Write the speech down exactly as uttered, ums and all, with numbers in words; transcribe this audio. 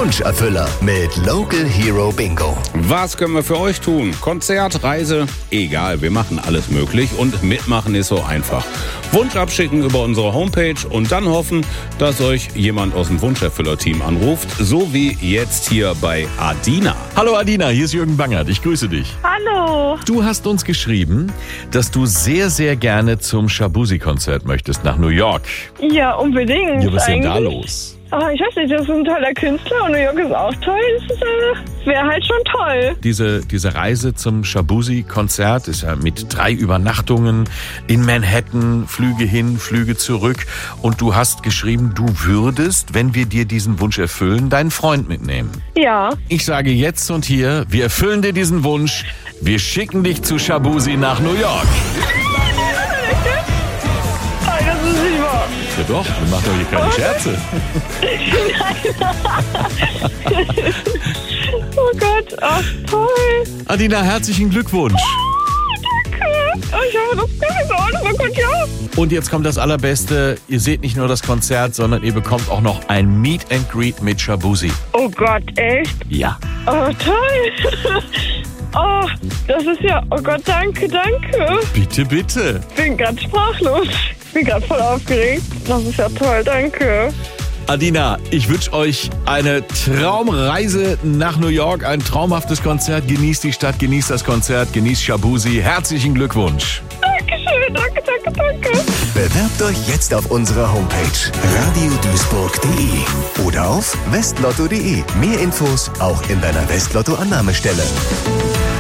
Wunscherfüller mit Local Hero Bingo. Was können wir für euch tun? Konzert, Reise, egal, wir machen alles möglich und mitmachen ist so einfach. Wunsch abschicken über unsere Homepage und dann hoffen, dass euch jemand aus dem Wunscherfüller-Team anruft, so wie jetzt hier bei Adina. Hallo Adina, hier ist Jürgen Bangert, ich grüße dich. Hallo. Du hast uns geschrieben, dass du sehr, sehr gerne zum Shaboozey-Konzert möchtest nach New York. Ja, unbedingt. Ja, was ist denn da eigentlich. los? Ah, ich weiß nicht, das ist ein toller Künstler und New York ist auch toll. Das ist, äh, wäre halt schon toll. Diese, diese Reise zum Shaboozey-Konzert ist ja mit drei Übernachtungen in Manhattan, Flüge hin, Flüge zurück. Und du hast geschrieben, du würdest, wenn wir dir diesen Wunsch erfüllen, deinen Freund mitnehmen. Ja. Ich sage jetzt und hier, wir erfüllen dir diesen Wunsch. Wir schicken dich zu Shaboozey nach New York. Oh, das ist nicht wahr. Ja doch, wir machen doch hier keine Scherze. Oh Gott, ach toll. Adina, herzlichen Glückwunsch. Danke. Oh, ich habe das gar nicht. Oh Gott, ja. Und jetzt kommt das Allerbeste. Ihr seht nicht nur das Konzert, sondern ihr bekommt auch noch ein Meet and Greet mit Shaboozey. Oh Gott, echt? Ja. Oh, toll. Oh, das ist ja... Oh Gott, danke, danke. Bitte, bitte. Ich bin ganz sprachlos. Ich bin gerade voll aufgeregt. Das ist ja toll, danke. Adina, ich wünsche euch eine Traumreise nach New York, ein traumhaftes Konzert. Genießt die Stadt, genießt das Konzert, genießt Shaboozey. Herzlichen Glückwunsch. Dankeschön, danke, danke, danke. Bewerbt euch jetzt auf unserer Homepage radioduisburg punkt de oder auf westlotto punkt de. Mehr Infos auch in deiner Westlotto-Annahmestelle.